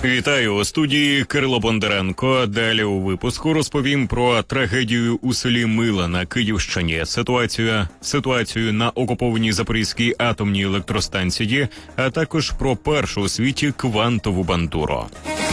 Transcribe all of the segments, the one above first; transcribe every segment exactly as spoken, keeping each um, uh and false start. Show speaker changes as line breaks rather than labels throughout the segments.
Вітаю, у студії Кирило Бондаренко. Далі у випуску розповім про трагедію у селі Мила на Київщині, ситуацію, ситуацію на окупованій Запорізькій атомній електростанції, а також про першу у світі квантову бандуру.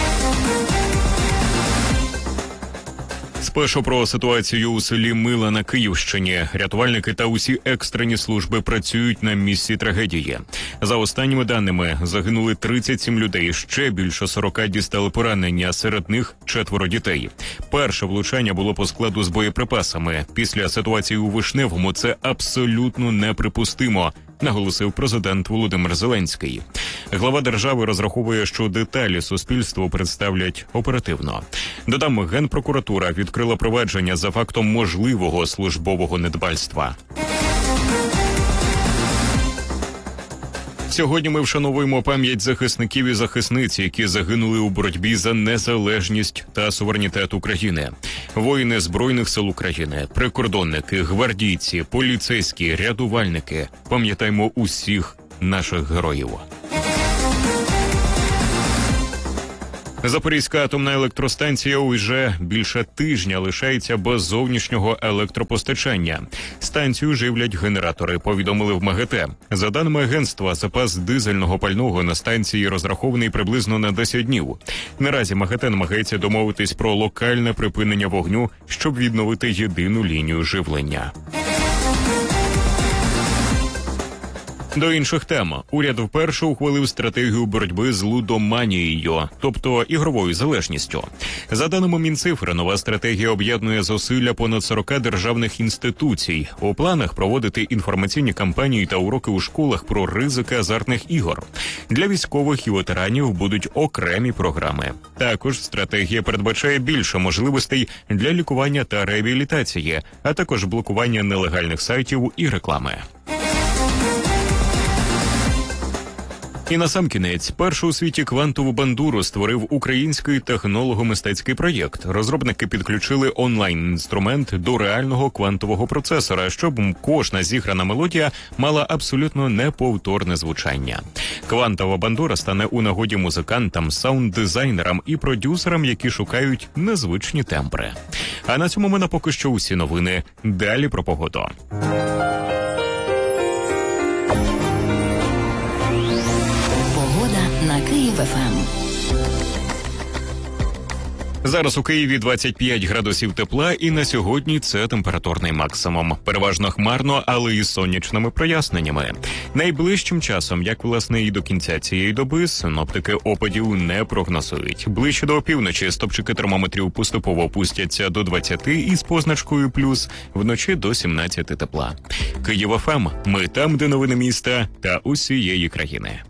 Спершу про ситуацію у селі Мила на Київщині. Рятувальники та усі екстрені служби працюють на місці трагедії. За останніми даними, загинули тридцять сім людей, ще більше сорока дістали поранення, серед них четверо дітей. Перше влучання було по складу з боєприпасами. Після ситуації у Вишневому це абсолютно неприпустимо, наголосив президент Володимир Зеленський. Глава держави розраховує, що деталі суспільству представлять оперативно. Додам, Генпрокуратура відкрила провадження за фактом можливого службового недбальства. Сьогодні ми вшановуємо пам'ять захисників і захисниць, які загинули у боротьбі за незалежність та суверенітет України. Воїни Збройних сил України, прикордонники, гвардійці, поліцейські, рятувальники. Пам'ятаємо усіх наших героїв. Запорізька атомна електростанція уже більше тижня лишається без зовнішнього електропостачання. Станцію живлять генератори, повідомили в МАГАТЕ. За даними агентства, запас дизельного пального на станції розрахований приблизно на десять днів. Наразі МАГАТЕ намагається домовитись про локальне припинення вогню, щоб відновити єдину лінію живлення. До інших тем. Уряд вперше ухвалив стратегію боротьби з лудоманією, тобто ігровою залежністю. За даними Мінцифри, нова стратегія об'єднує зусилля понад сорока державних інституцій. У планах проводити інформаційні кампанії та уроки у школах про ризики азартних ігор. Для військових і ветеранів будуть окремі програми. Також стратегія передбачає більше можливостей для лікування та реабілітації, а також блокування нелегальних сайтів і реклами. І насамкінець, першу у світі квантову бандуру створив український технолого-мистецький проєкт. Розробники підключили онлайн-інструмент до реального квантового процесора, щоб кожна зіграна мелодія мала абсолютно неповторне звучання. Квантова бандура стане у нагоді музикантам, саунд-дизайнерам і продюсерам, які шукають незвичні тембри. А на цьому в мене поки що усі новини. Далі про погоду.
На Київ-ФМ.
Зараз у Києві двадцять п'ять градусів тепла, і на сьогодні це температурний максимум. Переважно хмарно, але із сонячними проясненнями. Найближчим часом, як власне і до кінця цієї доби, синоптики опадів не прогнозують. Ближче до опівночі стопчики термометрів поступово опустяться до двадцяти із позначкою плюс, вночі до сімнадцяти тепла. Київ-ФМ. Ми там, де новини міста та усієї країни.